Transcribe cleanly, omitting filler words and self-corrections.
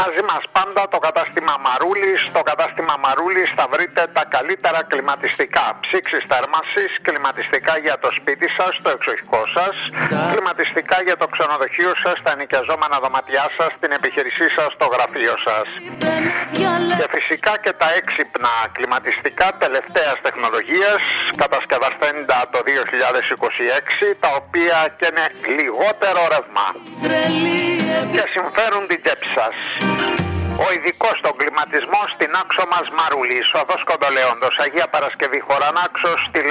Μαζί μας πάντα το κατάστημα Μαρούλης. Στο κατάστημα Μαρούλης θα βρείτε τα καλύτερα κλιματιστικά. Ψήξεις θέρμανσης, κλιματιστικά για το σπίτι σας, το εξοχικό σας, κλιματιστικά για το ξενοδοχείο σας, τα ενοικιαζόμενα δωματιά σας, την επιχειρησή σας, το γραφείο σας. Και φυσικά και τα έξυπνα κλιματιστικά τελευταίας τεχνολογίας, κατασκευασθέντα το 2026, τα οποία και είναι λιγότερο ρεύμα και συμφέρουν την τσέπη σας. Ο ειδικός στον κλιματισμό στην άξο μας Μαρούλης, οδός Κοντολέοντος, Αγία Παρασκευή, χώρα Νάξος,